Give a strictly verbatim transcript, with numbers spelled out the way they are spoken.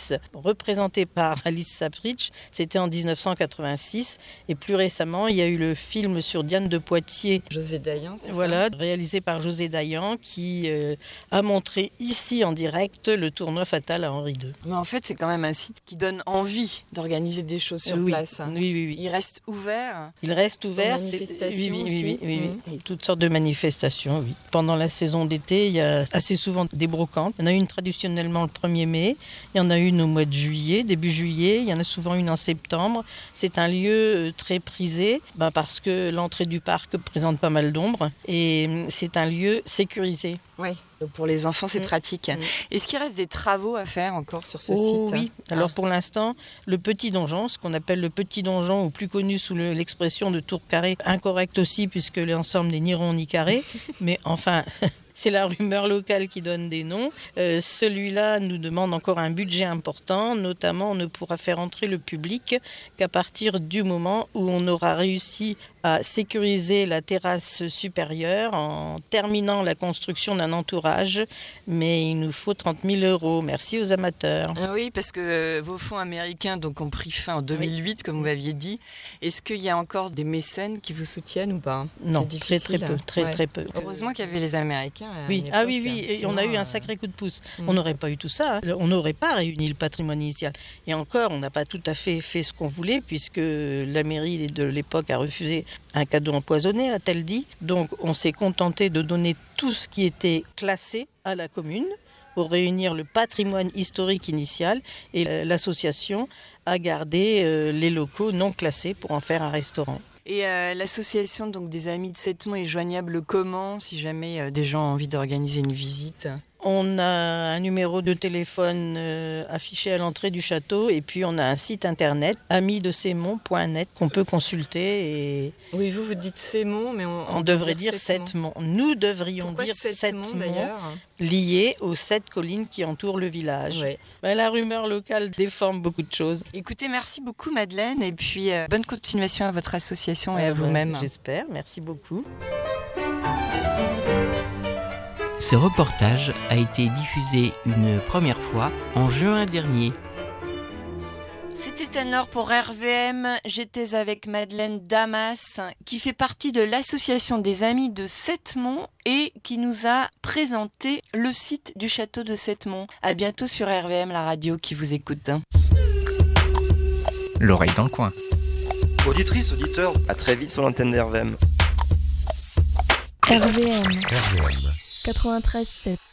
Alice, représentée par Alice Sapritch, c'était en dix-neuf cent quatre-vingt-six. Et plus récemment, il y a eu le film sur Diane de Poitiers. José Dayan, c'est voilà, ça ? Réalisé par José Dayan, qui euh, a montré ici en direct le tournoi fatal à Henri deux. Mais en fait, c'est quand même un site qui donne envie d'organiser des choses sur oui, place. Oui, oui, oui. Il reste ouvert. Il reste ouvert. C'est manifestations oui, oui, oui, oui, oui, mmh. oui. Et toutes sortes de manifestations, oui. Pendant la saison d'été, il y a assez souvent des brocantes. Il y en a une traditionnellement le premier mai. Il y en a une au mois de juillet, début juillet. Il y en a souvent une en septembre. C'est un lieu très prisé ben parce que l'entrée du parc présente pas mal d'ombre. Et c'est un lieu sécurisé. Oui, donc pour les enfants, c'est mmh. pratique. Mmh. Est-ce qu'il reste des travaux à faire encore sur ce oh, site ? Oui, alors ah. pour l'instant, le petit donjon, ce qu'on appelle le petit donjon, ou plus connu sous le, l'expression de tour carrée, incorrect aussi puisque l'ensemble n'est ni rond ni carré, mais enfin... C'est la rumeur locale qui donne des noms. Euh, celui-là nous demande encore un budget important. Notamment, on ne pourra faire entrer le public qu'à partir du moment où on aura réussi à sécuriser la terrasse supérieure en terminant la construction d'un entourage. Mais il nous faut trente mille euros. Merci aux amateurs. Ah oui, parce que euh, vos fonds américains donc, ont pris fin en deux mille huit, oui. Comme vous m'aviez dit. Est-ce qu'il y a encore des mécènes qui vous soutiennent ou pas ? Non, très très peu. Très, ouais. très peu. Heureusement qu'il y avait les Américains. Oui. Ah oui, oui, et on a eu un sacré coup de pouce. Mmh. On n'aurait pas eu tout ça, hein. On n'aurait pas réuni le patrimoine initial. Et encore, on n'a pas tout à fait fait ce qu'on voulait, puisque la mairie de l'époque a refusé un cadeau empoisonné, a-t-elle dit. Donc on s'est contenté de donner tout ce qui était classé à la commune pour réunir le patrimoine historique initial. Et l'association a gardé euh, les locaux non classés pour en faire un restaurant. Et euh, l'association donc, des Amis de Sept-Monts est joignable comment, si jamais euh, des gens ont envie d'organiser une visite ? On a un numéro de téléphone euh, affiché à l'entrée du château et puis on a un site internet, amis de sept-monts point net, qu'on peut consulter. Et oui, vous, vous dites Sept-Monts, mais on, on, on devrait dire Sept-Monts. Nous devrions Pourquoi dire Sept-Monts, d'ailleurs liés aux sept collines qui entourent le village. Ouais. Ben, la rumeur locale déforme beaucoup de choses. Écoutez, merci beaucoup Madeleine et puis euh, bonne continuation à votre association et euh, à vous-même. J'espère, merci beaucoup. Ce reportage a été diffusé une première fois en juin dernier. C'était Anne-Laure pour R V M. J'étais avec Madeleine Damas, qui fait partie de l'association des Amis de Sept-Monts et qui nous a présenté le site du château de Sept-Monts. À bientôt sur R V M, la radio qui vous écoute. L'oreille dans le coin. Auditrice, auditeur, à très vite sur l'antenne d'R V M. R V M quatre-vingt-treize sept.